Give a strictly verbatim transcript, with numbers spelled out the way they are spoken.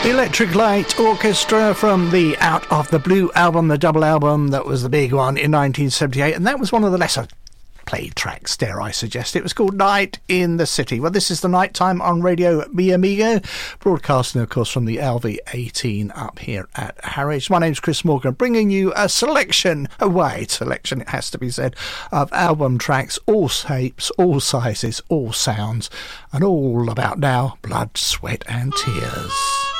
Electric Light Orchestra from the Out of the Blue album, the double album that was the big one in nineteen seventy-eight, and that was one of the lesser played tracks, dare I suggest. It was called Night in the City. Well, this is the night time on Radio Mi Amigo, broadcasting, of course, from the L V eighteen up here at Harwich. My name's Chris Morgan, bringing you a selection, a wide selection, it has to be said, of album tracks, all shapes, all sizes, all sounds, and all about now blood, sweat and tears.